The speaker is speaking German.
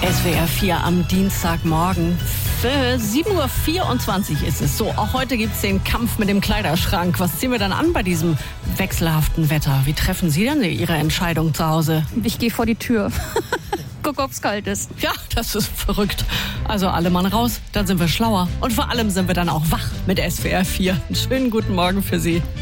SWR 4 am Dienstagmorgen. 7.24 Uhr ist es. So, auch heute gibt's den Kampf mit dem Kleiderschrank. Was ziehen wir dann an bei diesem wechselhaften Wetter? Wie treffen Sie denn Ihre Entscheidung zu Hause? Ich gehe vor die Tür. Guck, ob's kalt ist. Ja, das ist verrückt. Also alle Mann raus, dann sind wir schlauer. Und vor allem sind wir dann auch wach mit SWR 4. Einen schönen guten Morgen für Sie.